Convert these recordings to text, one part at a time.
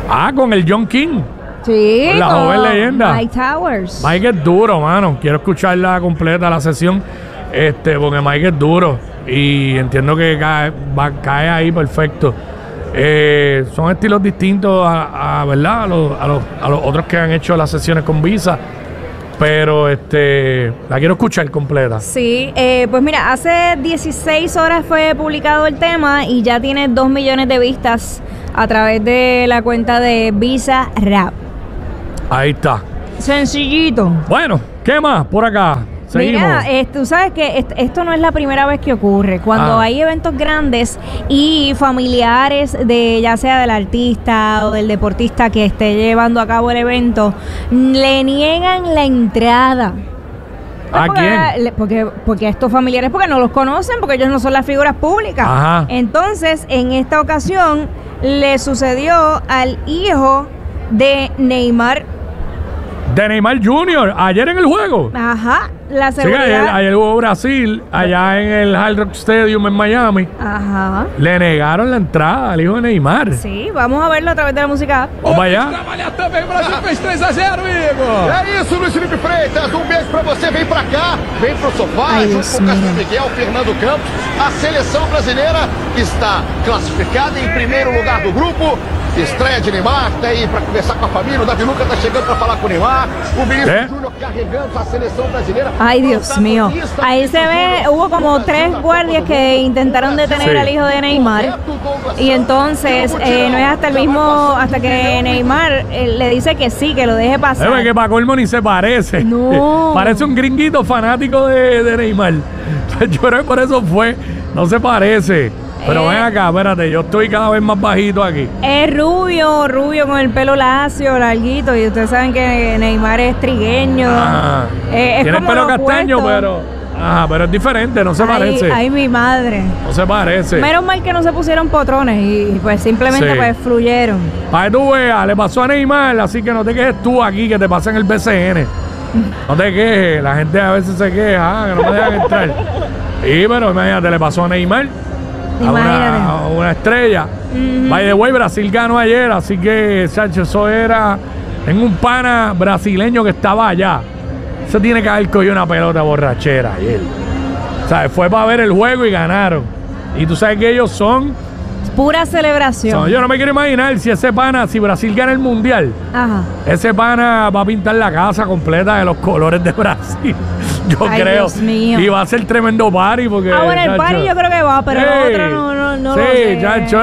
Ah, con el John King. Sí, la joven leyenda. Mike Towers. Mike es duro, mano. Quiero escucharla completa la sesión. Porque Mike es duro. Y entiendo que cae ahí perfecto. Son estilos distintos ¿verdad? A los otros que han hecho las sesiones con Visa. Pero la quiero escuchar completa. Sí, pues mira, hace 16 horas fue publicado el tema y ya tiene 2 millones de vistas a través de la cuenta de Visa Rap. Ahí está. Sencillito. Bueno, ¿qué más por acá? Seguimos. Mira, tú sabes que esto no es la primera vez que ocurre. Cuando hay eventos grandes y familiares de ya sea del artista o del deportista que esté llevando a cabo el evento, le niegan la entrada. ¿A quién? Porque estos familiares, porque no los conocen, porque ellos no son las figuras públicas. Ajá. Entonces, en esta ocasión, le sucedió al hijo de Neymar. De Neymar Jr. ayer en el juego. Ajá, la Sí, seguridad. ayer jugó Brasil, allá en el Hard Rock Stadium en Miami. Ajá. Le negaron la entrada al hijo de Neymar. Sí, vamos a verlo a través de la música. Vamos para allá. Trabalhar também, o Brasil fez 3-0, Igor. É isso, Luiz Felipe Freitas. Beijo pra você. Vem pra cá, vem pro sofá, junto com o Cássio Miguel, Fernando Campos. A seleção brasileira está classificada em primeiro lugar do grupo. Estreia de Neymar, tá aí pra conversar com a família. O Davi Lucas tá chegando pra falar com o Neymar. O Vinícius Júnior carregando a seleção brasileira. Ay, Dios mío. Ahí se ve, hubo como 3 guardias que intentaron detener al hijo de Neymar. Y entonces no es hasta que Neymar le dice que sí, que lo deje pasar. Que para colmo ni se parece. No. Parece un gringuito fanático de Neymar. Yo creo que por eso fue. No se parece. Pero ven acá, espérate, yo estoy cada vez más bajito aquí. Es rubio con el pelo lacio, larguito, y ustedes saben que Neymar es trigueño. Tiene el pelo castaño, pero es diferente, no se parece. Ay, mi madre. No se parece. Menos mal que no se pusieron potrones y pues simplemente pues fluyeron. Para que tú veas, le pasó a Neymar, así que no te quejes tú aquí, que te pasa en el BCN. No te quejes, la gente a veces se queja, que no me dejan entrar. Sí, pero imagínate, le pasó a Neymar. A una estrella. By the way, Brasil ganó ayer, así que, Sánchez, eso era en un pana brasileño que estaba allá. Se tiene que haber cogido una pelota borrachera ayer. O sea, fue para ver el juego y ganaron. Y tú sabes que ellos son pura celebración. Yo no me quiero imaginar si ese pana, si Brasil gana el mundial, ese pana va a pintar la casa completa de los colores de Brasil. Yo creo. Dios mío. Y va a ser tremendo party porque. Bueno, el party yo creo que va, pero el otro no sí, lo sé. Chacho,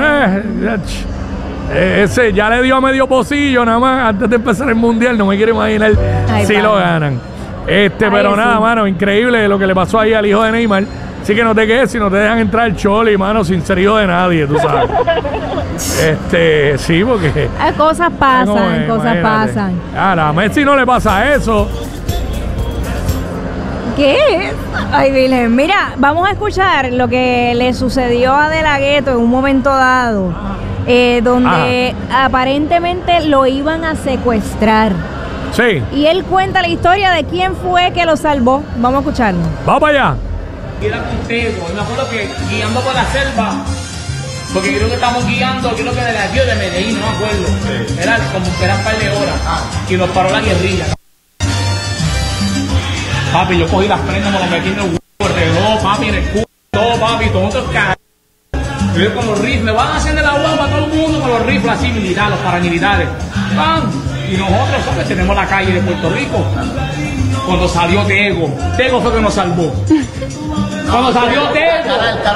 ese ya le dio a medio pocillo nada más antes de empezar el mundial. No me quiero imaginar si lo ganan. Pero nada, mano, increíble lo que le pasó ahí al hijo de Neymar. Así que no te quedes si no te dejan entrar el choli, mano, sin ser hijo de nadie, tú sabes. Sí, porque cosas pasan. Ahora, a Messi no le pasa eso. ¿Qué? Ay, Virgen. Mira, vamos a escuchar lo que le sucedió a De La Ghetto en un momento dado, donde aparentemente lo iban a secuestrar. Sí. Y él cuenta la historia de quién fue que lo salvó. Vamos a escucharlo. Vamos para allá. Era contigo, me acuerdo que guiando por la selva, porque creo que estamos guiando, creo que de la Río de Medellín, no me acuerdo. Sí. Era como que eran un par de horas y nos paró la guerrilla. Papi, yo cogí las prendas, me lo metí en el huevo, el reloj, papi, en el culo, todo, papi, todos otros caras. Yo con los rifles, van a hacer de la huevo para todo el mundo con los rifles así militares, los paramilitares. ¡Pam! Y nosotros, ¿sabes? Tenemos la calle de Puerto Rico. Cuando salió Tego fue que nos salvó. Cuando salió Tego.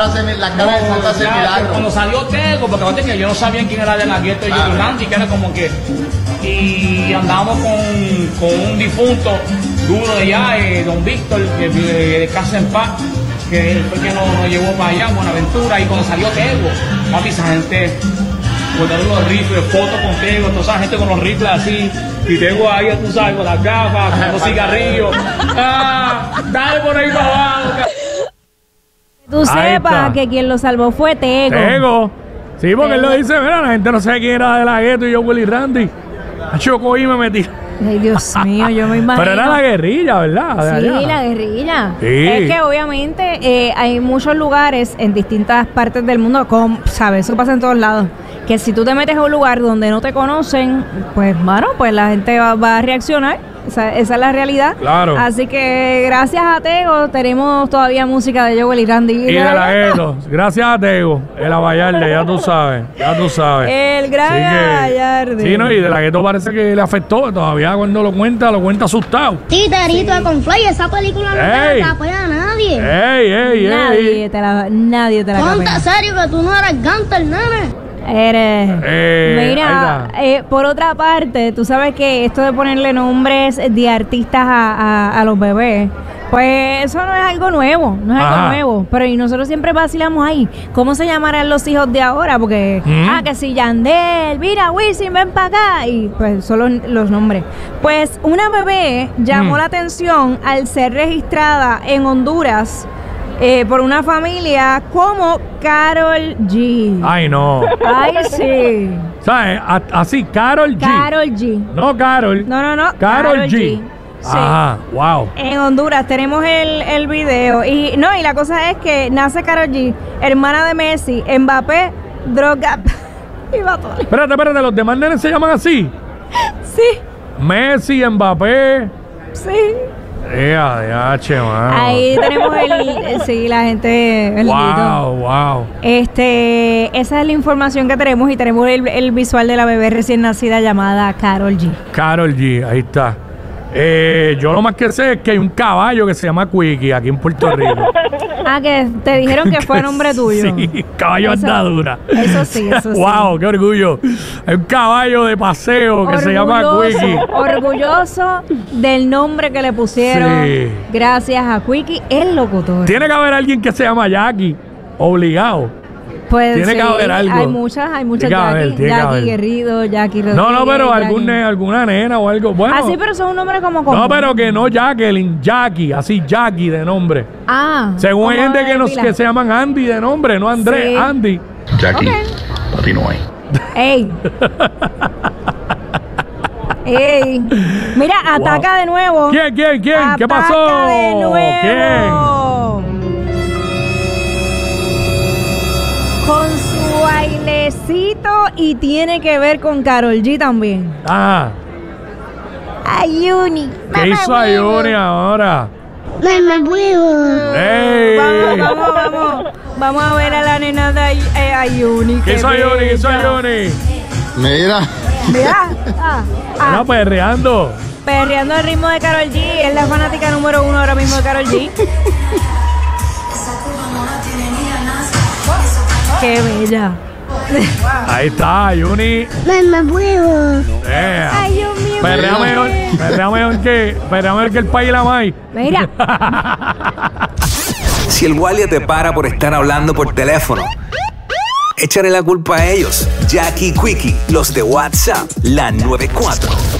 Cuando salió Tego, porque aparte que yo no sabía quién era De La Ghetto y Johnny Randy, que era como que. Y andábamos con un difunto duro de allá, don Víctor, de Casa en Paz, que fue que nos llevó para allá, Buenaventura, y cuando salió Tego, papi, esa gente botaron los rifles, fotos con Tego, toda esa gente con los rifles así, y Tego ahí, tú sabes, con las gafas, con los cigarrillos. Dale por ahí para abajo. Tú sepas que quien lo salvó fue Tego. Sí, porque él lo dice, mira, la gente no sabe quién era De La Ghetto y yo, Willy Randy. Yo cogí y me metí. Ay, Dios mío, yo me imagino. Pero era la guerrilla, ¿verdad? Sí, la guerrilla. Sí. Es que obviamente hay muchos lugares en distintas partes del mundo, ¿sabes? Eso pasa en todos lados, que si tú te metes a un lugar donde no te conocen, pues, bueno, pues la gente va a reaccionar. Esa es la realidad. Claro. Así que gracias a Tego tenemos todavía música de Joel y Randy. Y de la Gueto. Gracias a Tego, el Abayarde, ya tú sabes. El gran Abayarde. Sí, no, y de la Gueto parece que le afectó. Todavía cuando lo cuenta asustado. Titerito de Conflay, esa película no te la capea a nadie. Ey. Nadie te la Ponte capea. serio que tú no eres Gunter, nene. Mira, por otra parte, tú sabes que esto de ponerle nombres de artistas a los bebés, pues eso no es algo nuevo, pero y nosotros siempre vacilamos ahí, ¿cómo se llamarán los hijos de ahora? Porque, que si Yandel, mira, Wisin, ven para acá, y pues son los nombres. Pues una bebé llamó la atención al ser registrada en Honduras por una familia como Karol G. Ay, no. Ay, sí. ¿Sabes? Así, Karol G. Karol G. No, Karol. No. Karol G. Sí. Ajá, wow. En Honduras tenemos el video. Y la cosa es que nace Karol G, hermana de Messi, Mbappé, droga y Batón. Espérate, ¿los demás nenes se llaman así? Sí. Messi, Mbappé. Sí. mano. Ahí tenemos la gente. Wow. Esa es la información que tenemos y tenemos el visual de la bebé recién nacida llamada Karol G. Karol G, ahí está. Yo lo más que sé es que hay un caballo que se llama Quickie aquí en Puerto Rico. Que te dijeron que fue nombre tuyo. Sí, caballo andadura. Eso sí. Wow, qué orgullo. Hay un caballo de paseo que se llama Quickie. Orgulloso del nombre que le pusieron. Sí. Gracias a Quickie, el locutor. Tiene que haber alguien que se llama Jackie, obligado. Pues tiene que haber algo. Hay muchas Jackie Guerrido, Jackie Rodríguez. No, pero alguna nena o algo. Bueno. Así, pero son un nombre como común. No, pero que no Jacqueline, Jackie, así Jackie de nombre. Según hay gente que se llaman Andy de nombre, no Andrés, sí. Andy. Jackie, papi no hay. Ey. Mira, ataca de nuevo. ¿Quién? ¿Qué pasó? Ataca de nuevo. ¿Quién? Con su bailecito y tiene que ver con Karol G también. Ayuni. ¿Qué hizo Ayuni ahora? Mamá huevo. ¡Ey! Vamos a ver a la nena de Ayuni. ¿Qué hizo Ayuni? Mira. Está perreando. Perreando al ritmo de Karol G. Es la fanática número 1 ahora mismo de Karol G. ¡Qué bella! Ahí está, Ayuni. Mamá huevo. Ay, Dios mío. Perrea mejor que el país y la maíz. Mira. Si el guardia te para por estar hablando por teléfono, échale la culpa a ellos. Jackie y Quickie, los de WhatsApp, la 94.